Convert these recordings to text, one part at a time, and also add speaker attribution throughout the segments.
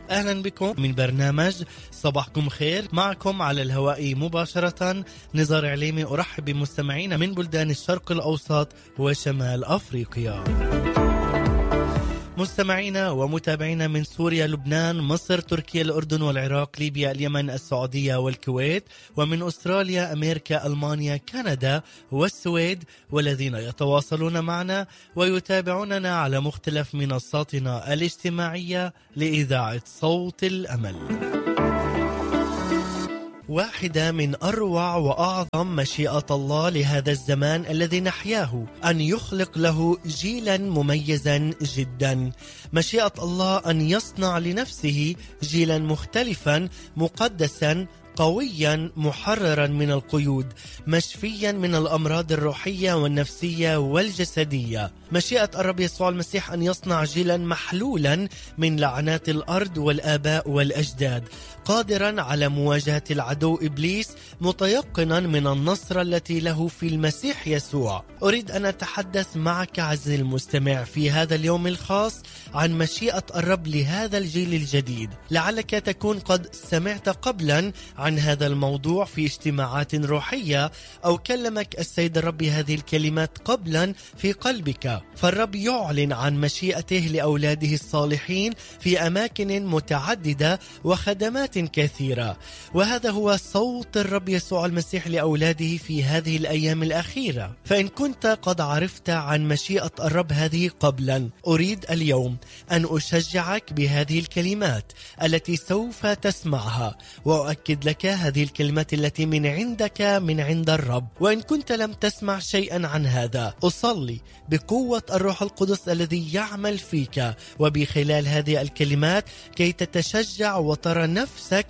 Speaker 1: أهلا بكم من برنامج صباحكم خير. معكم على الهواء مباشرة نزار عليمي. أرحب بمستمعينا من بلدان الشرق الأوسط وشمال أفريقيا، مستمعينا ومتابعينا من سوريا، لبنان، مصر، تركيا، الأردن والعراق، ليبيا، اليمن، السعودية والكويت، ومن أستراليا، أمريكا، ألمانيا، كندا والسويد، والذين يتواصلون معنا ويتابعوننا على مختلف منصاتنا الاجتماعية لإذاعة صوت الأمل. واحدة من أروع وأعظم مشيئة الله لهذا الزمان الذي نحياه أن يخلق له جيلا مميزا جدا. مشيئة الله أن يصنع لنفسه جيلا مختلفا مقدسا قويا محررا من القيود، مشفيا من الأمراض الروحية والنفسية والجسدية. مشيئة الرب يسوع المسيح أن يصنع جيلا محلولا من لعنات الأرض والآباء والأجداد، قادرا على مواجهة العدو إبليس، متيقنا من النصر التي له في المسيح يسوع. أريد أن أتحدث معك عزيزي المستمع في هذا اليوم الخاص عن مشيئة الرب لهذا الجيل الجديد. لعلك تكون قد سمعت قبلا عن هذا الموضوع في اجتماعات روحية، أو كلمك السيد الرب هذه الكلمات قبلا في قلبك. فالرب يعلن عن مشيئته لأولاده الصالحين في أماكن متعددة وخدمات كثيرة، وهذا هو صوت الرب يسوع المسيح لأولاده في هذه الأيام الأخيرة. فإن كنت قد عرفت عن مشيئة الرب هذه قبلا، أريد اليوم أن أشجعك بهذه الكلمات التي سوف تسمعها، وأؤكد لك هذه الكلمات التي من عندك من عند الرب. وإن كنت لم تسمع شيئا عن هذا، أصلي بقوة الروح القدس الذي يعمل فيك وبخلال هذه الكلمات كي تتشجع وترى نفسك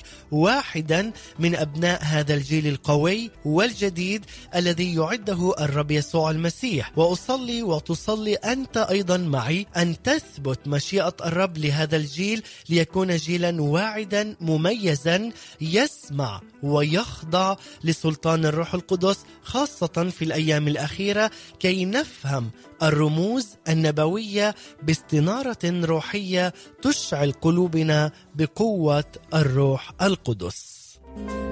Speaker 1: واحدا من أبناء هذا الجيل القوي والجديد الذي يعده الرب يسوع المسيح. وأصلي وتصلي أنت أيضا معي أن تثبت مشيئة الرب لهذا الجيل ليكون جيلا واعدا مميزا يسمع ويخضع لسلطان الروح القدس، خاصة في الأيام الأخيرة، كي نفهم الرموز النبوية باستنارة روحية تشعل قلوبنا بقوة الروح القدس.